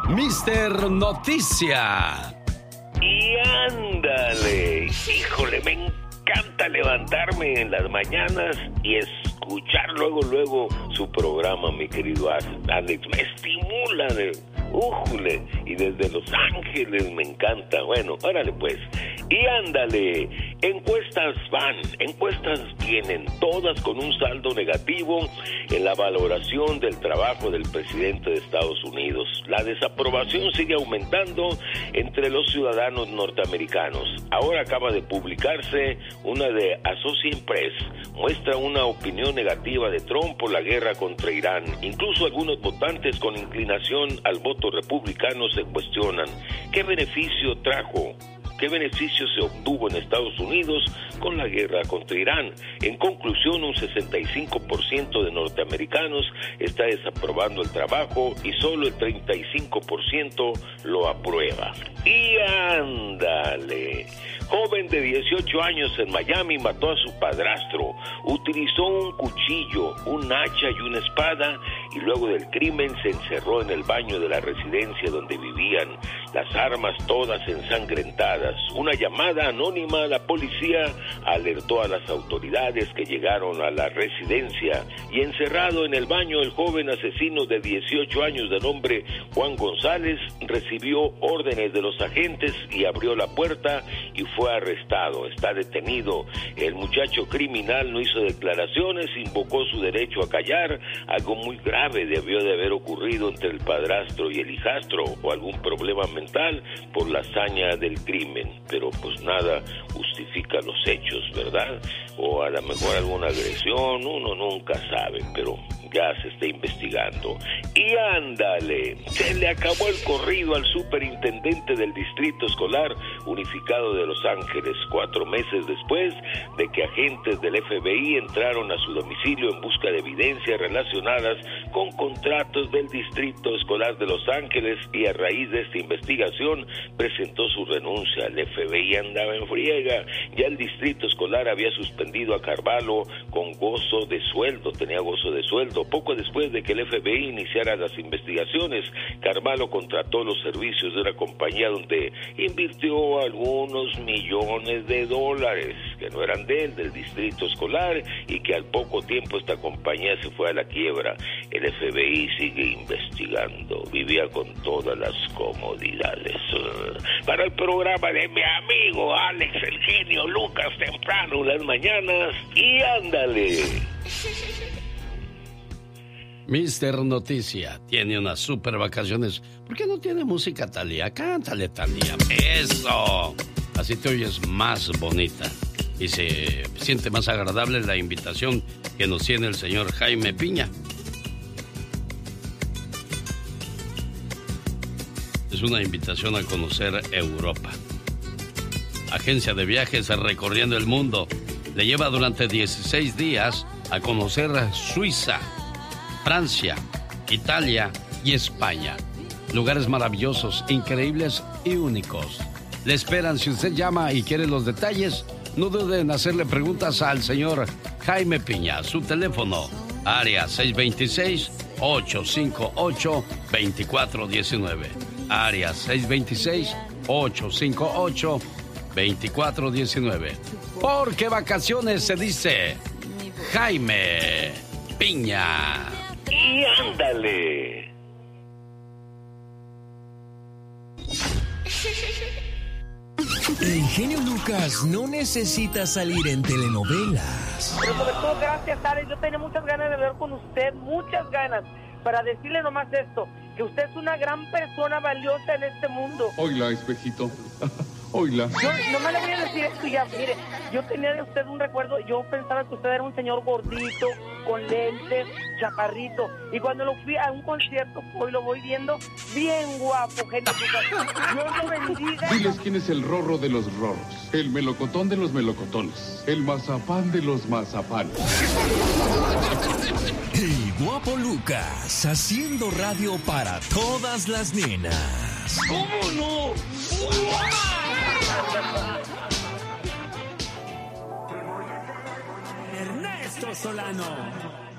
Mister Noticia. Y ándale, híjole, me encanta levantarme en las mañanas y escuchar luego su programa, mi querido Alex. Me estimula, újule, y desde Los Ángeles me encanta. Bueno, órale pues. Y ándale, encuestas vienen, todas con un saldo negativo en la valoración del trabajo del presidente de Estados Unidos. La desaprobación sigue aumentando entre los ciudadanos norteamericanos. Ahora acaba de publicarse una de Associated Press, muestra una opinión negativa de Trump por la guerra contra Irán. Incluso algunos votantes con inclinación al voto republicano se cuestionan ¿qué beneficio se obtuvo en Estados Unidos con la guerra contra Irán? En conclusión, un 65% de norteamericanos está desaprobando el trabajo y solo el 35% lo aprueba. Y ándale, joven de 18 años en Miami mató a su padrastro, utilizó un cuchillo, un hacha y una espada y luego del crimen se encerró en el baño de la residencia donde vivían, las armas todas ensangrentadas. Una llamada anónima a la policía alertó a las autoridades que llegaron a la residencia y encerrado en el baño el joven asesino de 18 años de nombre Juan González recibió órdenes de los agentes y abrió la puerta y fue arrestado. Está detenido. El muchacho criminal no hizo declaraciones, invocó su derecho a callar. Algo muy grave debió de haber ocurrido entre el padrastro y el hijastro o algún problema mental por la hazaña del crimen. Pero pues nada justifica los hechos, ¿verdad? O a lo mejor alguna agresión, uno nunca sabe, pero ya se está investigando. Y ándale, se le acabó el corrido al superintendente del Distrito Escolar Unificado de Los Ángeles, 4 meses después de que agentes del FBI entraron a su domicilio en busca de evidencias relacionadas con contratos del Distrito Escolar de Los Ángeles, y a raíz de esta investigación presentó su renuncia. El FBI andaba en friega, ya el Distrito Escolar había suspendido a Carvalho con gozo de sueldo, tenía gozo de sueldo. Poco después de que el FBI iniciara las investigaciones, Carvalho contrató los servicios de una compañía donde invirtió algunos millones de dólares que no eran de él, del Distrito Escolar, y que al poco tiempo esta compañía se fue a la quiebra. El FBI sigue investigando, vivía con todas las comodidades. Para el programa de mi amigo Alex, el genio Lucas, temprano las mañanas, y ándale. Mister Noticia tiene unas super vacaciones. ¿Por qué no tiene música, Talía? Cántale, Talía. ¡Eso! Así te oyes más bonita. Y se siente más agradable la invitación que nos tiene el señor Jaime Piña. Es una invitación a conocer Europa. Agencia de viajes recorriendo el mundo. Le lleva durante 16 días a conocer Suiza, Francia, Italia y España. Lugares maravillosos, increíbles y únicos. Le esperan. Si usted llama y quiere los detalles, no duden en hacerle preguntas al señor Jaime Piña. Su teléfono, área 626-858-2419. Área 626-858-2419. Porque vacaciones se dice Jaime Piña. Y ándale. El genio Lucas no necesita salir en telenovelas. Pero sobre todo, gracias, Alex. Yo tenía muchas ganas de hablar con usted, muchas ganas, para decirle nomás esto, que usted es una gran persona valiosa en este mundo. Oila, espejito. Oila. Yo nomás le voy a decir esto ya. Mire, yo tenía de usted un recuerdo. Yo pensaba que usted era un señor gordito, con lentes, chaparrito. Y cuando lo fui a un concierto, hoy lo voy viendo bien guapo, genio. Dios lo bendiga. Diles quién es el rorro de los rorros, el melocotón de los melocotones, el mazapán de los mazapanes. El guapo Lucas, haciendo radio para todas las nenas. ¿Cómo no? Ernesto Solano.